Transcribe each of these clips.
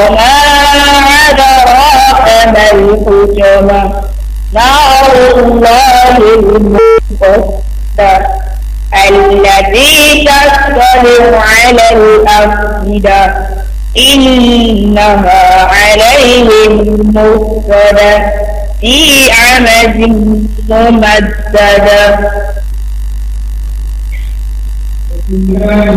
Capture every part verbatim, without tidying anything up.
وما أدراك ما الحطمة نار الله الموقدة التي تطلع على الأفئدة إنها عليهم مؤصدة في عمد ممددة. بسم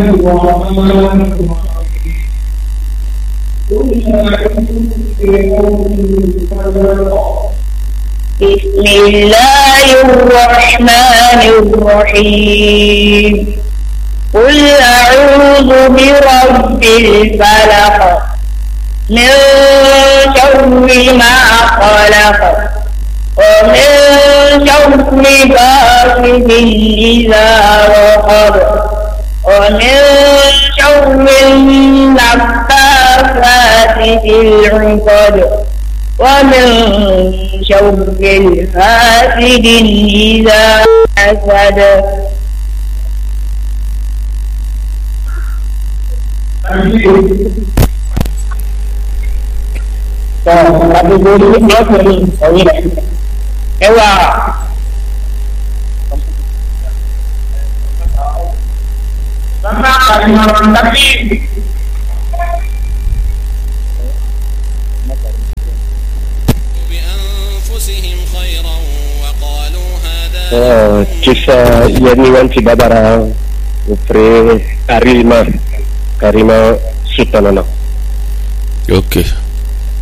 الله الرحمن الرحيم قل أعوذ برب الفلق من شر ما خلق ومن شر غاسق إذا وقب ومن شر النفاثات في العقد ومن شر حاسد إذا حسد. Tapi dulu dia sering sawit. Ewa. Sama kalimat tapi kisah yani wanti babara upre karima karima sutanana. Okay.